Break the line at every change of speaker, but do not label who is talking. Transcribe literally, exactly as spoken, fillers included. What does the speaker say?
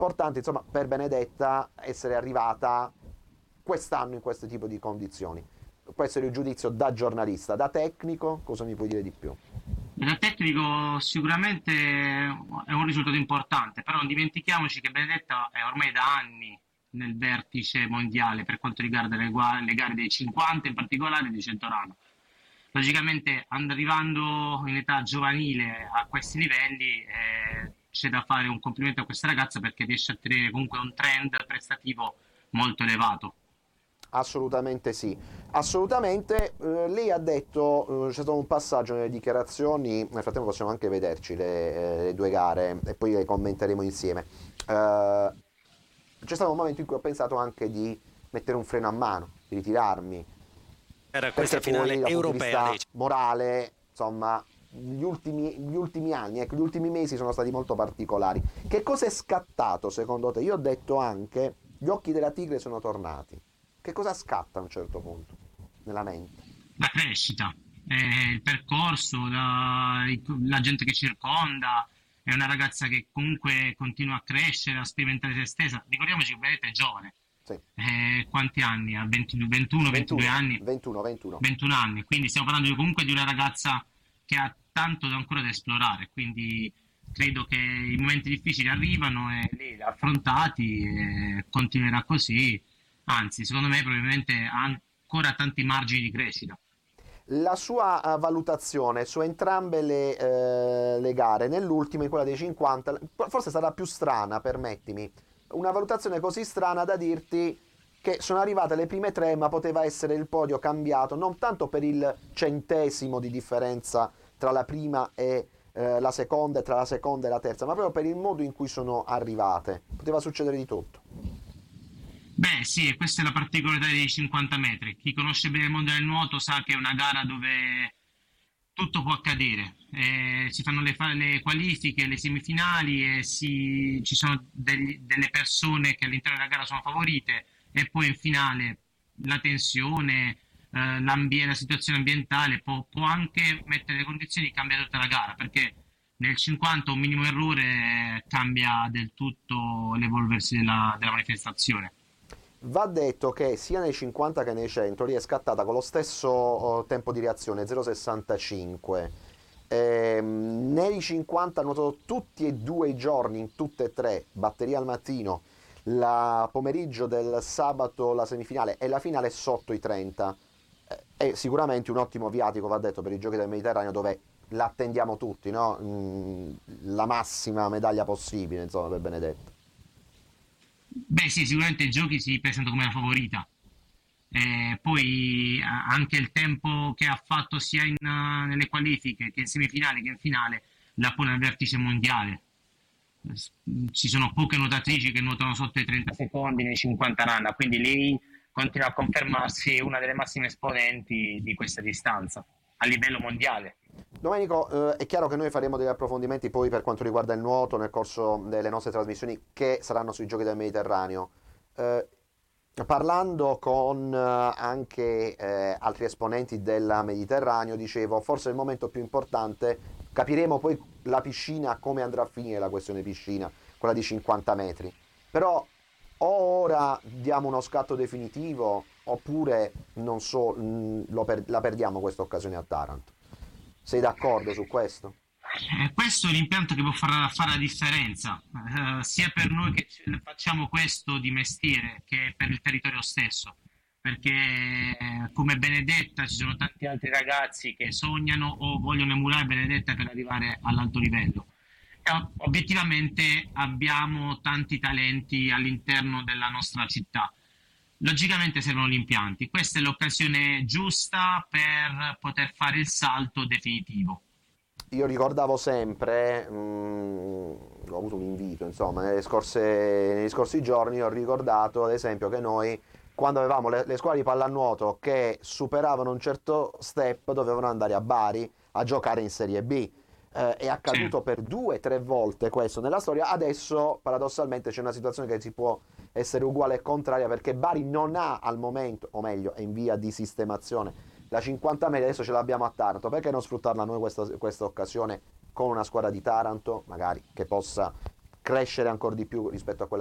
importante, insomma, per Benedetta essere arrivata quest'anno in questo tipo di condizioni. Questo è il giudizio da giornalista, da tecnico, cosa mi puoi dire di più?
Da tecnico sicuramente è un risultato importante, però non dimentichiamoci che Benedetta è ormai da anni nel vertice mondiale per quanto riguarda le, gua- le gare dei cinquanta, in particolare dei cento rana. Logicamente, and- arrivando in età giovanile a questi livelli, eh, c'è da fare un complimento a questa ragazza perché riesce a tenere comunque un trend prestativo molto elevato.
Assolutamente sì, assolutamente. Eh, lei ha detto, eh, c'è stato un passaggio nelle dichiarazioni, nel frattempo possiamo anche vederci le, eh, le due gare e poi le commenteremo insieme. Eh, c'è stato un momento in cui ho pensato anche di mettere un freno a mano, di ritirarmi,
Per questa
perché poi
finale
dal punto di
europea
vista
lei
morale, insomma, gli ultimi, gli ultimi anni, ecco, gli ultimi mesi sono stati molto particolari. Che cosa è scattato secondo te? Io ho detto anche, gli occhi della tigre sono tornati. Che cosa scatta a un certo punto nella mente?
La crescita, eh, il percorso, la, la gente che circonda, è una ragazza che comunque continua a crescere, a sperimentare se stessa. Ricordiamoci che Benedetta è giovane.
Sì,
Eh, quanti anni? Ha venti ventuno ventidue
ventuno,
anni?
ventuno, ventuno.
ventuno anni, quindi stiamo parlando di- comunque di una ragazza che ha tanto da ancora da esplorare, quindi credo che i momenti difficili arrivano e lei li ha affrontati e continuerà così, anzi secondo me probabilmente ha ancora tanti margini di crescita.
La sua eh, valutazione su entrambe le, eh, le gare, nell'ultima, in quella dei cinquanta, forse sarà più strana, permettimi. Una valutazione così strana da dirti che sono arrivate le prime tre, ma poteva essere il podio cambiato, non tanto per il centesimo di differenza tra la prima e eh, la seconda, e tra la seconda e la terza, ma proprio per il modo in cui sono arrivate. Poteva succedere di tutto.
Beh, sì, e questa è la particolarità dei cinquanta metri. Chi conosce bene il mondo del nuoto sa che è una gara dove tutto può accadere. Eh, si fanno le, fa- le qualifiche, le semifinali e si- ci sono degli- delle persone che all'interno della gara sono favorite e poi in finale la tensione, eh, l'ambie- la situazione ambientale può, può anche mettere le condizioni di cambiare tutta la gara perché nel cinquanta un minimo errore eh, cambia del tutto l'evolversi della della manifestazione.
Va detto che sia nei cinquanta che nei cento lì è scattata con lo stesso oh, tempo di reazione, zero virgola sessantacinque. Ehm, nei cinquanta ha nuotato tutti e due i giorni, in tutte e tre, batteria al mattino, la pomeriggio del sabato la semifinale e la finale sotto i trenta. Eh, È sicuramente un ottimo viatico, va detto, per i giochi del Mediterraneo dove l'attendiamo tutti, no? Mm, la massima medaglia possibile, insomma, per Benedetto.
Beh, sì, sicuramente i giochi si presenta come la favorita. Eh, poi eh, anche il tempo che ha fatto sia in, eh, nelle qualifiche che in semifinale che in finale la pone al vertice mondiale. Eh, s- Ci sono poche nuotatrici che nuotano sotto i trenta secondi nei cinquanta run, quindi lei continua a confermarsi una delle massime esponenti di questa distanza a livello mondiale.
Domenico, eh, è chiaro che noi faremo degli approfondimenti poi per quanto riguarda il nuoto nel corso delle nostre trasmissioni che saranno sui giochi del Mediterraneo. Eh, Parlando con eh, anche eh, altri esponenti del Mediterraneo, dicevo, forse è il momento più importante, capiremo poi la piscina, come andrà a finire la questione piscina, quella di cinquanta metri. Però o ora diamo uno scatto definitivo oppure non so, mh, lo per- la perdiamo questa occasione a Taranto. Sei d'accordo su questo?
Eh, questo è l'impianto che può fare, fare la differenza, eh, sia per noi che ce- facciamo questo di mestiere che per il territorio stesso, perché eh, come Benedetta ci sono tanti altri ragazzi che sognano o vogliono emulare Benedetta per arrivare all'alto livello. Eh, obiettivamente abbiamo tanti talenti all'interno della nostra città. Logicamente servono gli impianti, questa è l'occasione giusta per poter fare il salto definitivo.
Io ricordavo sempre, mh, ho avuto un invito, insomma, nelle scorse- negli scorsi giorni ho ricordato ad esempio che noi, quando avevamo le, le squadre di pallanuoto che superavano un certo step, dovevano andare a Bari a giocare in Serie B. Eh, è
Sì.
accaduto per due o tre volte questo nella storia, adesso paradossalmente c'è una situazione che si può essere uguale e contraria perché Bari non ha al momento, o meglio è in via di sistemazione, la cinquanta metri, adesso ce l'abbiamo a Taranto, perché non sfruttarla noi questa, questa occasione con una squadra di Taranto, magari che possa crescere ancora di più rispetto a quella